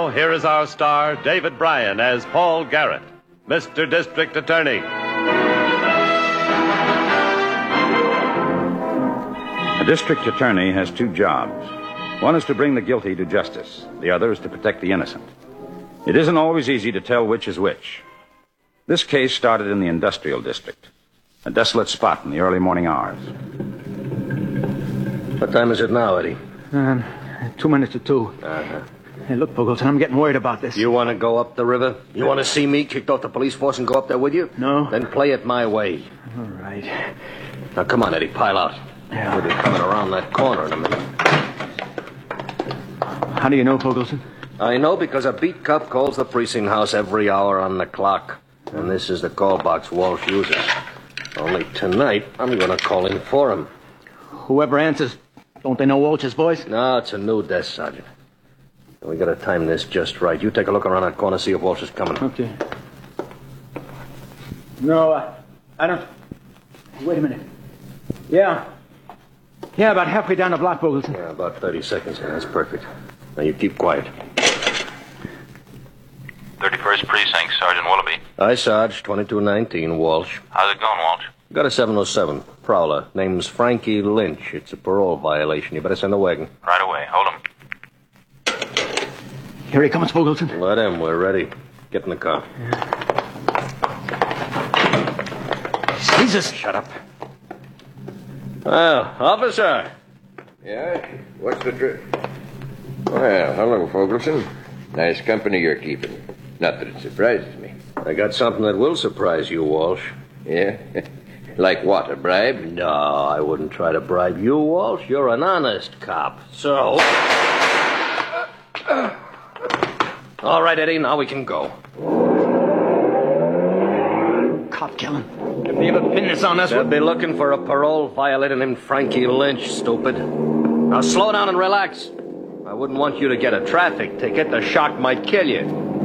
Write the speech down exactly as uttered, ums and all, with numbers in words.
now, here is our star, David Bryan, as Paul Garrett, Mister District Attorney. A district attorney has two jobs. One is to bring the guilty to justice. The other is to protect the innocent. It isn't always easy to tell which is which. This case started in the industrial district, a desolate spot in the early morning hours. What time is it now, Eddie? Um, two minutes to two. Uh-huh. Hey, look, Puggleton, I'm getting worried about this. You want to go up the river? You want to see me kicked off the police force and go up there with you? No. Then play it my way. All right. Now, come on, Eddie, pile out. Yeah. We'll be coming around that corner in a minute. How do you know, Puggleton? I know because a beat cop calls the precinct house every hour on the clock. And this is the call box Walsh uses. Only tonight, I'm going to call in for him. Whoever answers, don't they know Walsh's voice? No, it's a new desk, Sergeant. We got to time this just right. You take a look around that corner, see if Walsh is coming. Okay. No, uh, I don't... Wait a minute. Yeah. Yeah, about halfway down the block, Puggleton. Yeah, about thirty seconds. Yeah, that's perfect. Now, you keep quiet. thirty-first Precinct, Sergeant Willoughby. Hi, Sarge. twenty-two nineteen, Walsh. How's it going, Walsh? Got a seven oh seven. Prowler. Name's Frankie Lynch. It's a parole violation. You better send a wagon. Right away. Hold him. Here he comes, Puggleton. Let him. We're ready. Get in the car. Jesus. Shut up. Well, officer. Yeah? What's the truth? Well, hello, Fogelson. Nice company you're keeping. Not that it surprises me. I got something that will surprise you, Walsh. Yeah? Like what, a bribe? No, I wouldn't try to bribe you, Walsh. You're an honest cop. So... All right, Eddie, now we can go. Cop killing. They'll be able to pin this on us. They'll be looking for a parole violator named Frankie Lynch, stupid. Now slow down and relax. I wouldn't want you to get a traffic ticket. The shock might kill you.